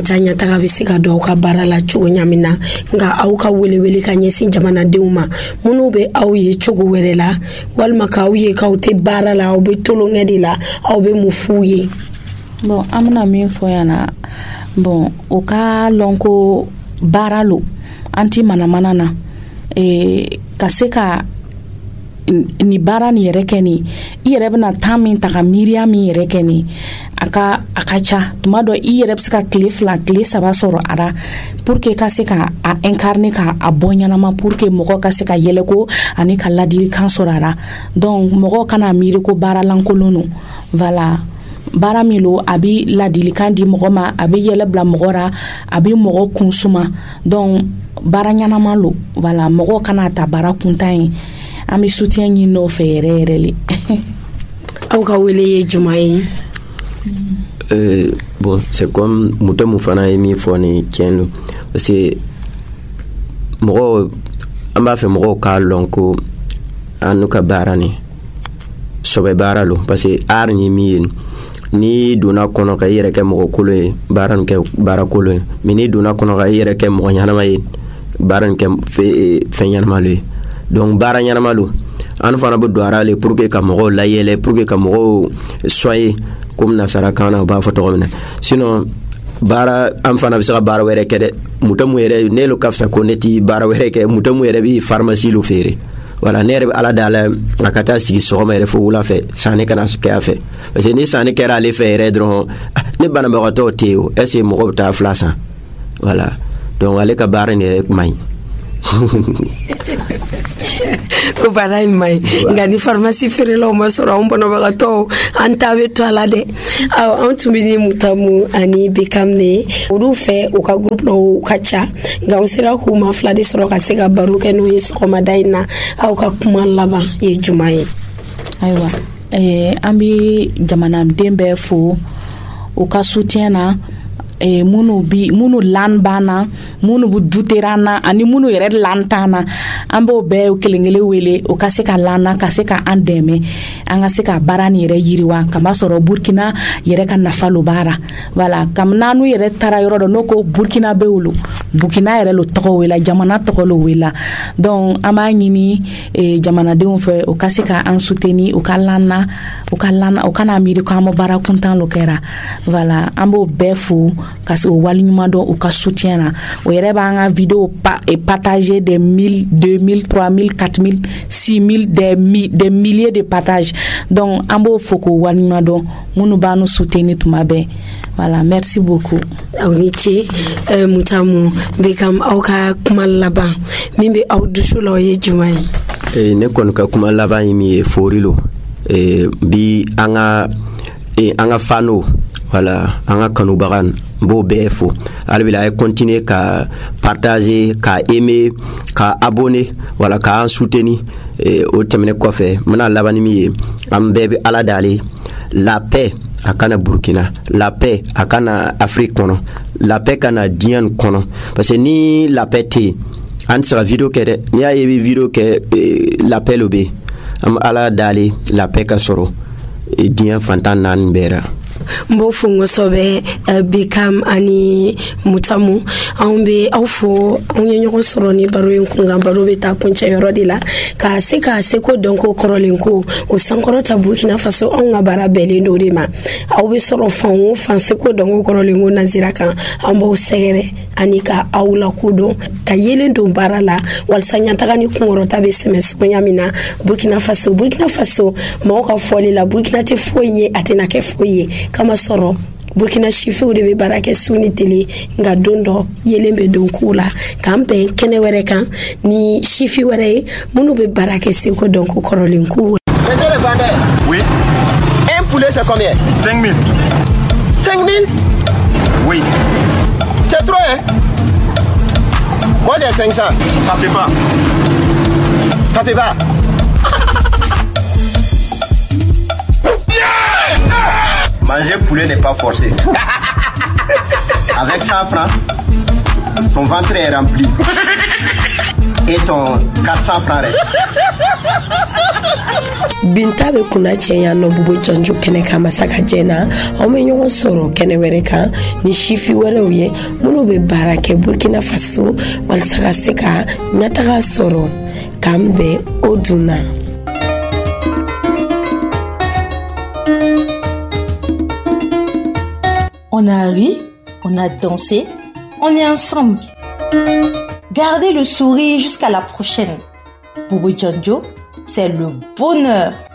tanya taga bɛ se ka don aw ka baara la cogo ɲamin na nka aw ka welewele ka ɲɛsin jamanadenw ma minnu bɛ aw ye cogo wɛrɛ la walima k'aw ye k'aw tɛ baara la aw bɛ tolonkɛ de la aw bɛ mun f'u ye. Bon an bɛna min fɔ yan na bon o ka lɔn ko baara lo an ti manamana na ka se ka ni baara ni yɛrɛ kɛ ni I yɛrɛ bɛna temps min ta ka miiriya min yɛrɛ kɛ ni a ka ca tuma dɔ I yɛrɛ bɛ se ka tile 2 tile 3 sɔrɔ a la pour que ka se ka a incarner ka a bɔ ɲanama pour que mɔgɔ ka se ka yɛlɛko ani ka ladilikan sɔrɔ a la donc mɔgɔ kana miiri ko baara lankolon no voilà baara min lo a bɛ ladilikan di mɔgɔ ma a bɛ yɛlɛ bila mɔgɔ ra a bɛ mɔgɔ kunsuma donc baara ɲanama lo voilà mɔgɔ kana ta baara kuntan ye an bɛ soutien ɲini o fɛ yɛrɛ yɛrɛ le. Aw ka wele ye juma ye? Bon c'est comme mutamu fana ye min fɔ ni tiɲɛ don parce que mɔgɔ an b'a fɛ mɔgɔw k'a lɔn ko an n'u ka baara ni sɔbɛ baara lo parce que art ni min ye ni donna kɔnɔ ka I yɛrɛ kɛ mɔgɔ kolo ye baara nin kɛ baara kolo ye mais ni donna kɔnɔ ka I yɛrɛ kɛ mɔgɔ ɲanama ye baara nin kɛ fɛn ɲanama lo ye donc baara ɲanama lo an fana bɛ don ara le pour que ka mɔgɔw layɛlɛ pour que ka mɔgɔw soyer comme nasara kan na b'a fɔ tɔgɔ min na sinon baara an fana bɛ se ka baara wɛrɛ kɛ dɛ mutamu yɛrɛ ne lo ka fisa ko ne ti baara wɛrɛ kɛ mutamu yɛrɛ bɛ pharmacie lo feere voilà ne yɛrɛ bɛ ala dala a ka taa sigi sɔgɔma yɛrɛ fo wula fɛ sanni kana kɛ a fɛ parce que ni sanni kɛra ale fɛ yɛrɛ dɔrɔn ne banabagatɔw tɛ yen o est ce que mɔgɔ bɛ taa fila san voilà donc ale ka baara in yɛrɛ man ɲi. Ko baara in man ɲi nka ni pharmacie feerelaw ma sɔrɔ an banabagatɔw an ta bɛ to a la dɛ an tun bɛ ni Mutamu ani Bekam ne olu fɛ u ka groupe dɔw ka ca nka an sera k'u ma fila de sɔrɔ ka se ka baro kɛ n'o ye sɔgɔmada in na aw ka kuma laban ye juma ye? Ayiwa an bɛ jamanaden bɛɛ fo u ka soutien na munu lan bana munu bu duterana ani munu yɛrɛ lantana an b'o bɛɛ kelenkelen wele o ka se ka lana ka se ka an dɛmɛ an ka se ka baara ni yɛrɛ yiriwa kama sɔrɔ Burkina yɛrɛ ka nafa lo baara voilà kam nanu yɛrɛ tara yɔrɔ dɔ no ko Burkina bɛ wolo Burkina yɛrɛ lo tɔgɔ wela jamana tɔgɔ lo wela donc an b'a ɲini jamanadenw fɛ o ka se ka an soutenir o ka lana o kana miiri ko an ma baara kuntan lo kɛra voilà an b'o bɛɛ fo ka se o wali ɲuman dɔn u ka soutien na o yɛrɛ b'an ka vidéo partager des 1000 2000 3000 4000 6000 des milliers de partages donc an b'o fo k'o wali ɲuman dɔn minnu b'an soutenir tuma bɛɛ voilà merci beaucoup. aw ni ce Mutamu Bekam aw ka kuma laban min bɛ aw dusu la o ye juma ye? Ne kɔni ka kuma laban ye min ye fori lo bi an ka fano voilà an ka kanubaga b'o bɛɛ fo alibila ay continuer ka partager ka aimer ka abonner voilà ka an soutenir o tɛmɛnen kɔfɛ mana labani min ye an bɛɛ bɛ ala dale la paix a kana Burkina la paix a kana Afrique kɔnɔ la paix kana diɲɛ kɔnɔ parce que ni la paix tɛ an tɛ se ka video kɛ dɛ n'i y'a ye i bɛ video kɛ la paix lo bɛ an ala dale la paix ka sɔrɔ diɲɛ fantan naani bɛɛ ra. Mbo fungo sobe Bekam ani Mutamu an be aw fo an ye ɲɔgɔn sɔrɔ ni baro in kunkan baro bɛ taa kuncɛ yɔrɔ de la ka se ko dɔn ko kɔrɔlen ko o sankɔrɔta Burkina Faso an ka baara bɛɛlen do de ma aw bɛ sɔrɔ fan o fan se ko dɔn ko kɔrɔlen ko nazira kan an b'aw sɛgɛrɛ ani ka aw la kodɔn ka yelen don baara la walasa ɲantaga ni kunkɔrɔta bɛ sɛmɛ sogoya min na Burkina Faso mɔgɔw ka fɔli la Burkina tɛ foyi ye a tɛna kɛ foyi ye kama sɔrɔ Burkina sifew de bɛ baara kɛ su ni tele nka don dɔ yelen bɛ don k'u la k'an bɛn kɛnɛ wɛrɛ kan ni sifi wɛrɛ ye minnu bɛ baara kɛ seko dɔn ko kɔrɔlen k'u. Monsieur le vendeur, oui. Un poulet c'est combien? 5 000. 5 000? Oui. C'est trop hein? Moi j'ai 500. Tapez pas. Tapez pas. Manger poulet n'est pas forcé. Avec 100 francs, ton ventre est rempli. Et ton 400 francs reste. Binta be kuna cɛya nɔ Bobo Janjo kɛnɛ kan masaka jɛna aw bɛ ɲɔgɔn sɔrɔ kɛnɛ wɛrɛ kan ni sifi wɛrɛw ye minnu bɛ baara kɛ Burkina Faso walasa ka se ka ɲɛtaga sɔrɔ k'an bɛn o dunna. On a ri, on a dansé, on est ensemble. Gardez le sourire jusqu'à la prochaine. Bobo Janjo, c'est le bonheur.